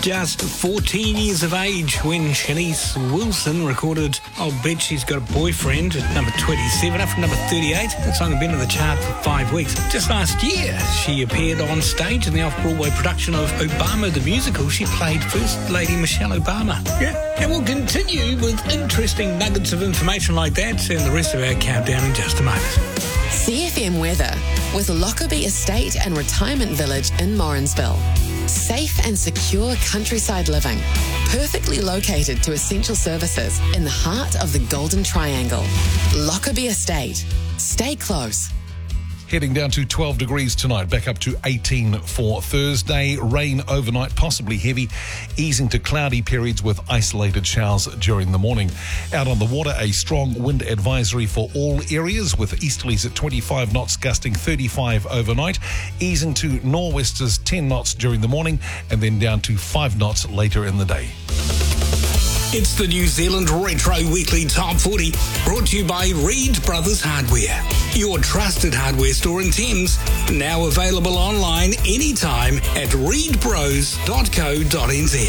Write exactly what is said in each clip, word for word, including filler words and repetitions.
Just fourteen years of age when Shanice Wilson recorded I'll Bet She's Got a Boyfriend at number twenty-seven, up from number thirty-eight. That song had been in the chart for five weeks. Just last year, she appeared on stage in the off-Broadway production of Obama the Musical. She played First Lady Michelle Obama. Yeah. And we'll continue with interesting nuggets of information like that and the rest of our countdown in just a moment. C F M weather with Lockerbie Estate and Retirement Village in Morrinsville. Safe and secure countryside living, perfectly located to essential services in the heart of the Golden Triangle. Lockerbie Estate. Stay close. Heading down to twelve degrees tonight, back up to eighteen for Thursday. Rain overnight, possibly heavy, easing to cloudy periods with isolated showers during the morning. Out on the water, a strong wind advisory for all areas with easterlies at twenty-five knots, gusting thirty-five overnight, easing to nor'westers ten knots during the morning and then down to five knots later in the day. It's the New Zealand Retro Weekly Top forty, brought to you by Reed Brothers Hardware, your trusted hardware store in Thames, now available online anytime at reed bros dot co dot n z.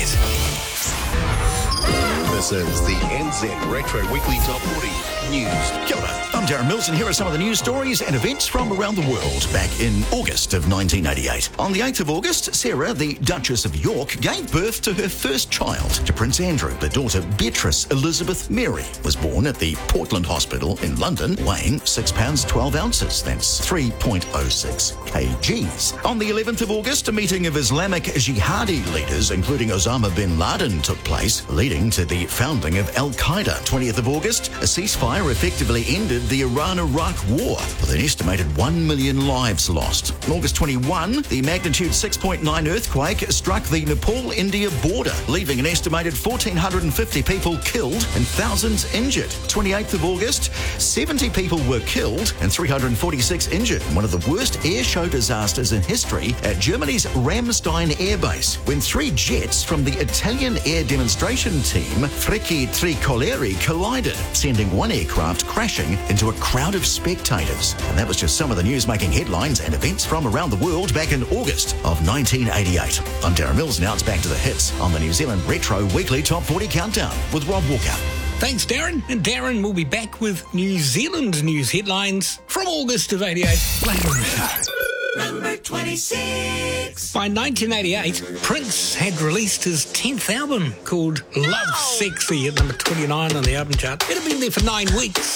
This is the N Z Retro Weekly Top forty News. Kia ora, I'm Darren Mills, and here are some of the news stories and events from around the world back in August of nineteen eighty-eight. On the eighth of August, Sarah, the Duchess of York, gave birth to her first child, to Prince Andrew. Their daughter, Beatrice Elizabeth Mary, was born at the Portland Hospital in London, weighing six pounds twelve ounces. That's three point oh six kilograms. On the eleventh of August, a meeting of Islamic jihadi leaders, including Osama bin Laden, took place, leading to the founding of Al-Qaeda. twentieth of August, a ceasefire effectively ended the Iran-Iraq war, with an estimated one million lives lost. On August twenty-first, the magnitude six point nine earthquake struck the Nepal-India border, leaving an estimated one thousand four hundred fifty people killed and thousands injured. twenty-eighth of August, seventy people were killed and three hundred forty-six injured in one of the worst air show disasters in history at Germany's Ramstein Air Base, when three jets from the Italian air demonstration team Frecce Tricolori collided, sending one aircraft crashing into a crowd of spectators. And that was just some of the news making headlines and events from around the world back in August of nineteen eighty-eight. I'm Darren Mills. Now it's back to the hits on the New Zealand Retro Weekly Top forty Countdown with Rob Walker. Thanks, Darren. And Darren will be back with New Zealand news headlines from August of eighty-eight later on the show. Number twenty-six. By nineteen eighty-eight, Prince had released his tenth album called Love Sexy at number twenty-nine on the album chart. It had been there for nine weeks.